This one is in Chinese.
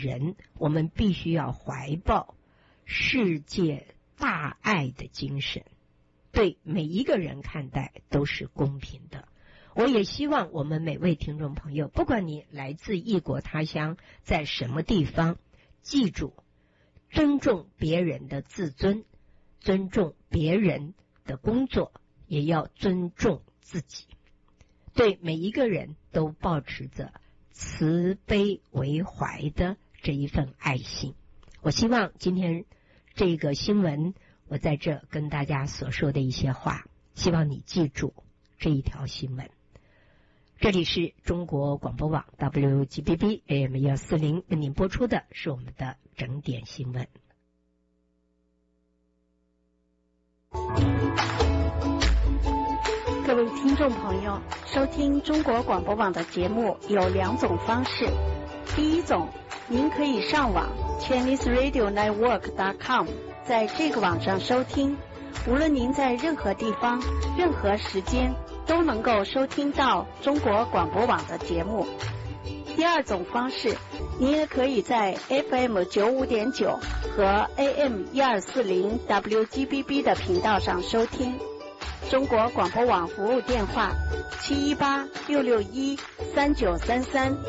人，我们必须要怀抱世界大爱的精神，对每一个人看待都是公平的。我也希望我们每位听众朋友，不管你来自异国他乡，在什么地方，记住尊重别人的自尊，尊重别人的工作，也要尊重自己，对每一个人都保持着慈悲为怀的这一份爱心。我希望今天这个新闻，我在这跟大家所说的一些话，希望你记住这一条新闻。这里是中国广播网 WGBB AM 140，为您播出的是我们的整点新闻。 各位听众朋友，收听中国广播网的节目有两种方式。第一种，您可以上网 ChineseRadioNetwork.com， 在这个网上收听，无论您在任何地方、任何时间都能够收听到中国广播网的节目。第二种方式，您也可以在 FM 95.9和 AM 1240 WGBB 的频道上收听。中国广播网服务电话718-661-3933